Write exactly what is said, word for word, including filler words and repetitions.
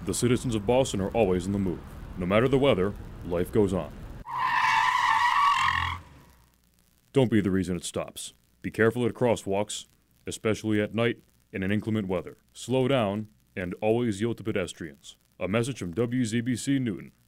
The citizens of Boston are always in the move. No matter the weather, life goes on. Don't be the reason it stops. Be careful at crosswalks, especially at night and in inclement weather. Slow down and always yield to pedestrians. A message from W Z B C Newton.